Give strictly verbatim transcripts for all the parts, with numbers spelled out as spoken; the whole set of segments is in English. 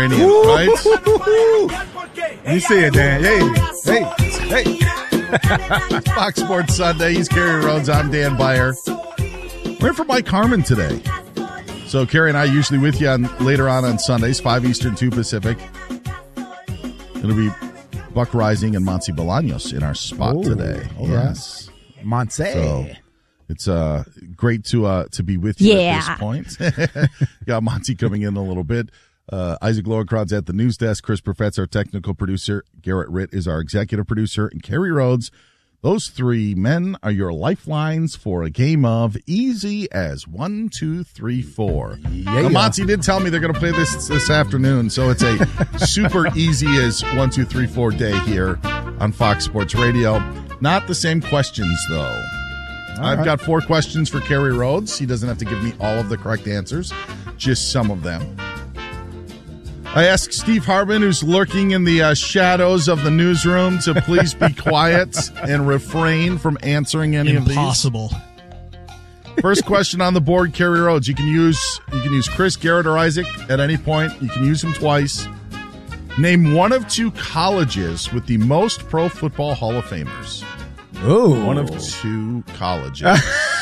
right? You see it, Dan. Hey, hey, hey. Fox Sports Sunday. He's Kerry Rhodes. I'm Dan Beyer. We're in for Mike Harmon today. So Kerry and I usually with you on, later on on Sundays, five Eastern, two Pacific. It'll be Buck Rising and Monty Bolaños in our spot Ooh, today. Yes. Right. Monty. So it's uh, great to uh, to be with you yeah. at this point. Got Monty coming in a little bit. Uh, Isaac Lowenkron's at the news desk. Chris Perfett's our technical producer. Garrett Ritt is our executive producer. And Kerry Rhodes. Those three men are your lifelines for a game of easy as one, two, three, four. Yeah. Now, Monty did tell me they're going to play this this afternoon, so it's a super easy as one, two, three, four day here on Fox Sports Radio. Not the same questions, though. All I've right. got four questions for Kerry Rhodes. He doesn't have to give me all of the correct answers, just some of them. I asked Steve Hartman, who's lurking in the uh, shadows of the newsroom, to please be quiet and refrain from answering any Impossible. of these. First question on the board, Kerry Rhodes. You can use you can use Chris, Garrett, or Isaac at any point. You can use them twice. Name one of two colleges with the most Pro Football Hall of Famers. Ooh. One of two colleges.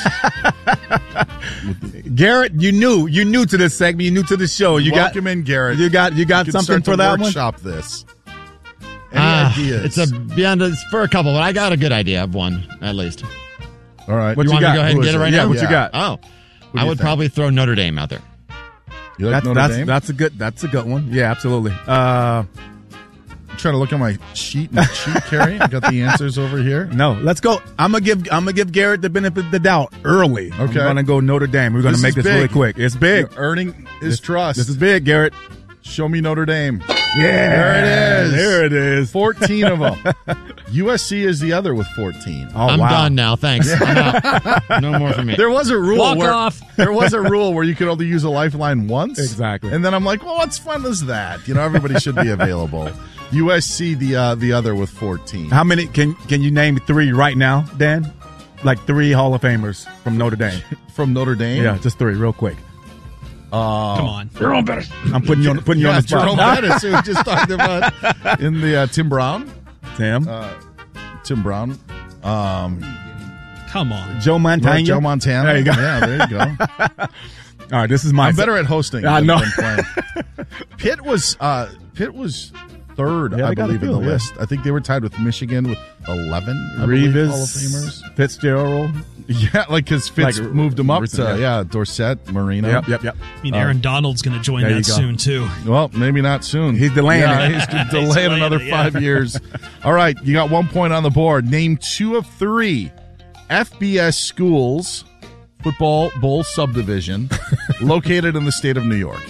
Garrett, you knew. You new to this segment. You new to the show. You Welcome got in, Garrett. You got you got You can something start for to that one? workshop this. Any Uh, ideas? it's a beyond it's for a couple, but I got a good idea of one at least. All right. What you, you want got? to go ahead Who and is get it it? right Yeah, now? what you got? Oh, do I you would think? probably throw Notre Dame out there. You like That's Notre that's Dame? that's a good that's a good one. Yeah, absolutely. Uh, I'm trying to look at my sheet and cheat, Kerry. I got the answers over here. no, let's go. I'm gonna give I'm gonna give Garrett the benefit of the doubt early. I'm Okay. gonna go Notre Dame. We're gonna This make is this really big. quick. It's big. You're earning his This- trust. This is big, Garrett. Show me Notre Dame. Yeah, There it is. There it is. fourteen of them. U S C is the other with fourteen. Oh, I'm wow. done now. Thanks. I'm out. No more for me. There was a rule Walk where off. there was a rule where you could only use a lifeline once. Exactly. And then I'm like, well, what fun is that? You know, everybody should be available. U S C the uh, the other with fourteen. How many can can you name three right now, Dan? Like three Hall of Famers from Notre Dame. From Notre Dame? Yeah, just three, real quick. Uh, Come on. I'm putting you on putting you yeah, on the spot. Jerome Bettis, who we just talked about in the uh, Tim Brown. Tim, Uh, Tim Brown. Um, Come on. Joe Montana. Joe Montana. There you go. Yeah, there you go. All right, this is my. I'm better at hosting. I than- know. than playing. Pitt was uh, Pitt was third, Yeah, I I got believe, a in the feel, yeah. list. I think they were tied with Michigan with eleven. I believe, Hall of Revis, Famers. Fitzgerald. Yeah, like because Fitz Like, moved them up recent, to yeah. yeah Dorsett, Marino. Yep, yep, yep. I mean, Aaron Donald's going to join there that you go. soon, too. Well, maybe not soon. He's delaying yeah, it. He's He's delaying delaying another it, yeah. five years. All right, you got one point on the board. Name two of three F B S schools, football bowl subdivision, located in the state of New York.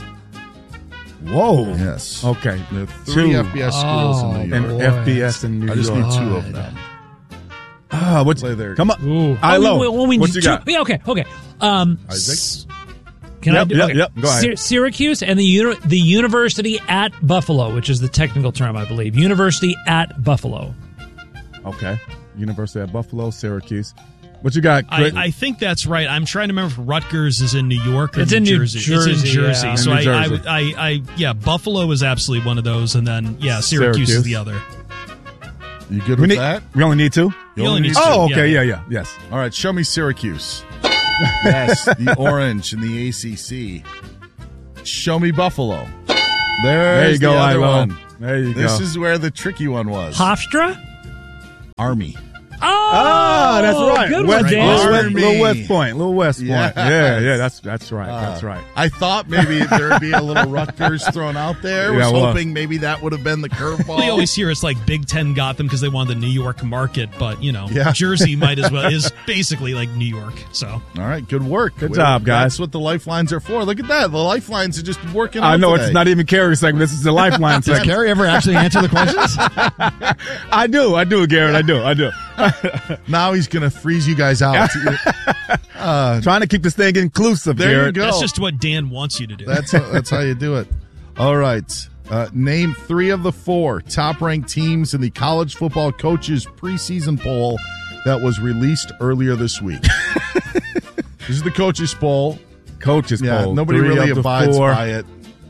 Whoa. Yes. Okay. There are three Two. F B S schools in New And York. F B S in New I just York. need two of them. Ah, what's Play there. Come on. Ooh. I Oh, low. we- well, we what need you two- got? Yeah, okay, okay. Um, Isaac? s- Can I Yep, do yep, okay. yep. Go ahead. Sy- Syracuse and the uni- the University at Buffalo, which is the technical term, I believe. University at Buffalo. Okay. University of Buffalo, Syracuse. What you got? I, Chris? I think that's right. I'm trying to remember if Rutgers is in New York or It's New in New Jersey. Jersey, It's in Jersey. yeah. So In I, New I, Jersey. I, I, yeah, Buffalo is absolutely one of those, and then yeah, Syracuse, Syracuse. is the other. You good we with need, that? we only need two? You only need Oh, two, okay. yeah. Yeah, yeah. Yes. All right, show me Syracuse. Yes, the orange in the A C C. Show me Buffalo. There's There you go, the other Ilo. one. There you This go. is where the tricky one was. Hofstra? Army. Oh, Ah, that's right. Good West, one, Little, Dan. West, Army. Little West Point. Little West Point. Yes. Yeah, yeah. That's that's right. Uh, that's right. I thought maybe there'd be a little Rutgers thrown out there. Yeah, was well. hoping maybe that would have been the curveball. We always hear it's like Big Ten got them because they wanted the New York market, but you know, Yeah. Jersey might as well is basically like New York. So All right, good work. Good Well, job, guys. That's what the lifelines are for. Look at that. The lifelines are just working out I know today. it's not even Carrie segment. This is the Lifeline Does segment. Kerry ever actually answer the questions? I do. I do, Garrett. I do. I do. Now he's going to freeze you guys out. uh, Trying to keep this thing inclusive, there you Garrett. go. that's just what Dan wants you to do. That's how, that's how you do it. All right. Uh, name three of the four top-ranked teams in the college football coaches preseason poll that was released earlier this week. This is the coaches poll. Coaches Yeah, poll. nobody Three really of the abides four. by it.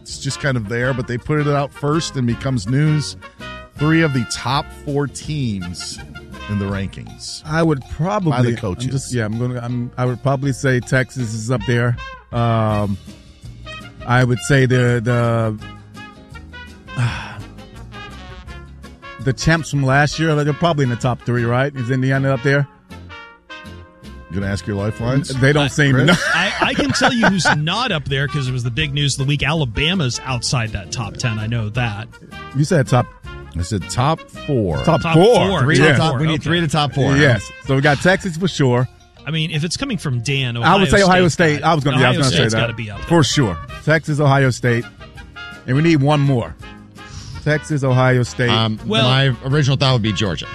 it's just kind of there, but they put it out first and becomes news. Three of the top four teams in the rankings. I would probably by the coaches. I'm just, yeah, I'm gonna. I'm, I would probably say Texas is up there. Um, I would say the the uh, the champs from last year. They're probably in the top three, right? Is Indiana up there? You gonna ask your lifelines? They don't seem to know. I, I can tell you who's not up there because it was the big news of the week. Alabama's outside that top ten. I know that. You said top. I said top four. Top, Top four. four. Three Yeah. to the top. We need Okay. three to top four. Yes. So we got Texas for sure. I mean, if it's coming from Dan, Ohio I would say Ohio State's State. got- I was going to. Yeah, I was Ohio going to say State's that got to be up there. for sure. Texas, Ohio State, and we need one more. Texas, Ohio State. Um, Well- my original thought would be Georgia.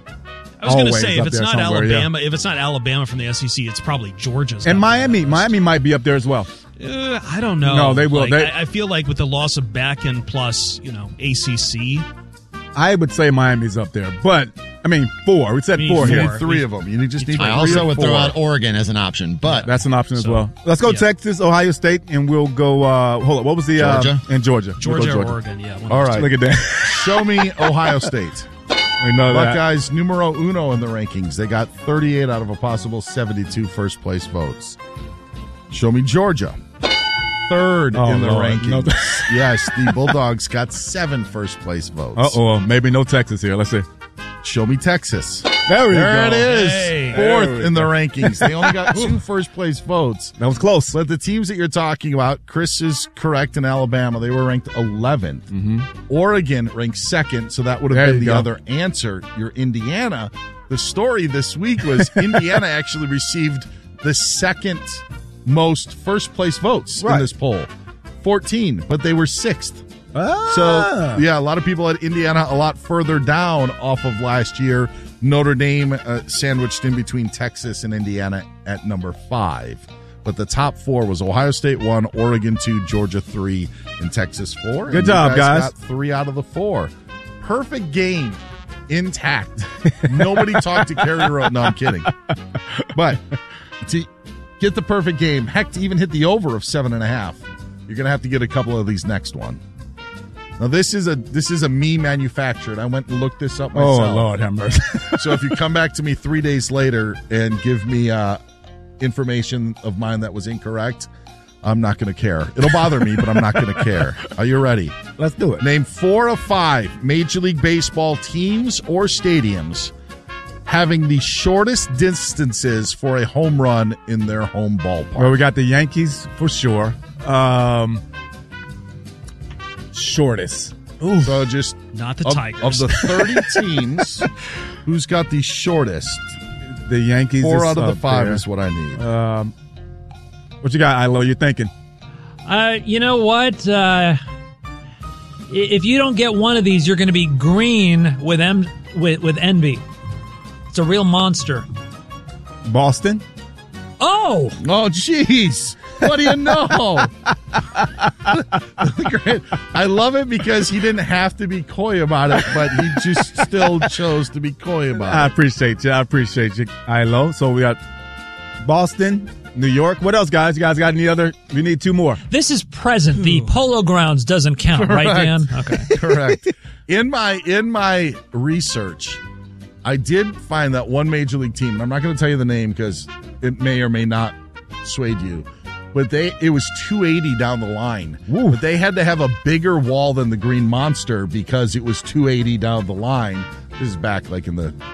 I was going to Always say if up it's there not somewhere, yeah. Alabama, if it's not Alabama from the S E C, it's probably Georgia's. and gotta be Miami. on that list. Miami might be up there as well. Uh, I don't know. No, they will. Like, They- I, I feel like with the loss of Bakken plus, you know, A C C. I would say Miami's up there, but I mean four. We said We need four You here. need three of them. You need just need I three also or would four. throw out Oregon as an option, but That's an option as So, well. Let's go yeah. Texas, Ohio State, and we'll go. Uh, hold on. What was the Georgia? Uh, and Georgia. We'll Georgia, go or Oregon, yeah. one of All those right. two. Look at that. Show me Ohio State. We know that. Buckeyes numero uno in the rankings. They got thirty-eight out of a possible seventy-two first place votes. Show me Georgia. Third Oh, in the Lord. rankings. No. Yes, the Bulldogs got seven first place votes. Uh oh, maybe no Texas here. Let's see. Show me Texas. There we There go. it is. Hey. Fourth There we in the go. rankings. They only got two first place votes. That was close. But the teams that you're talking about, Chris is correct in Alabama. They were ranked eleventh. Mm-hmm. Oregon ranked second, so that would have There been you the go. other answer. Your Indiana. The story this week was Indiana actually received the second most first place votes in Right. this poll. fourteen, but they were sixth. Ah. So, yeah, a lot of people had Indiana a lot further down off of last year. Notre Dame uh, sandwiched in between Texas and Indiana at number five. But the top four was Ohio State one, Oregon two, Georgia three, and Texas four. Good And you job, guys. Got three out of the four. Perfect game, intact. Nobody talked to Kerry Road. No, I'm kidding. But to get the perfect game, heck, to even hit the over of seven and a half, you're going to have to get a couple of these next one. Now this is a this is a me manufactured. I went and looked this up myself. Oh Lord, have mercy. So if you come back to me three days later and give me uh, information of mine that was incorrect, I'm not going to care. It'll bother me, but I'm not going to care. Are you ready? Let's do it. Name four of five Major League Baseball teams or stadiums having the shortest distances for a home run in their home ballpark. Well, we got the Yankees for sure. Um, shortest. Ooh. So just Not the of, Tigers. of the thirty teams, who's got the shortest? The Yankees. Four is out of the up five there. is what I need. Um, what you got, Ilo? You thinking? Uh, you know what? Uh, i- if you don't get one of these, you're going to be green with M with with envy. It's a real monster. Boston. Oh, Oh, jeez. What do you know? Great. I love it because he didn't have to be coy about it, but he just still chose to be coy I about it. appreciate you. I appreciate you, Ilo. So we got Boston, New York. What else, guys? You guys got any other? We need two more. this is present. The Polo Grounds doesn't count, right, Dan? Okay. Correct. In my in my research, I did find that one major league team, and I'm not going to tell you the name because it may or may not sway you. But they it was two eighty down the line. Woo. But they had to have a bigger wall than the Green Monster because it was two eighty down the line. This is back like in the